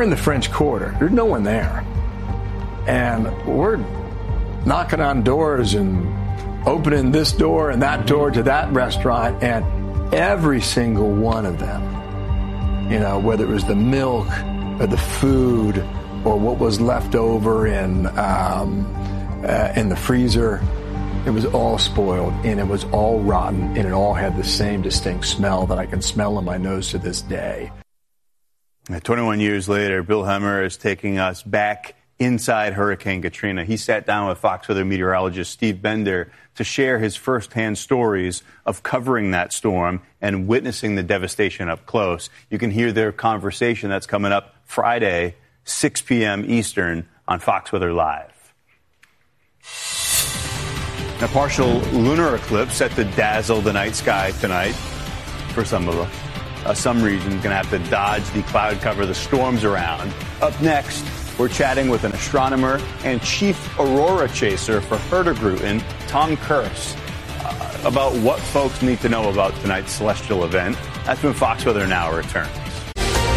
in the French Quarter. There's no one there. And we're knocking on doors and opening this door and that door to that restaurant, and every single one of them, you know, whether it was the milk or the food or what was left over in the freezer, it was all spoiled and it was all rotten, and it all had the same distinct smell that I can smell in my nose to this day. 21 years later, Bill Hemmer is taking us back inside Hurricane Katrina. He sat down with Fox Weather meteorologist Steve Bender to share his firsthand stories of covering that storm and witnessing the devastation up close. You can hear their conversation. That's coming up Friday, 6 p.m. Eastern on Fox Weather Live. A partial lunar eclipse set to dazzle the night sky tonight for some of us. Some regions going to have to dodge the cloud cover, the storms around. Up next, we're chatting with an astronomer and chief aurora chaser for Hurtigruten, Tom Kurse, about what folks need to know about tonight's celestial event. That's when Fox Weather Now returns.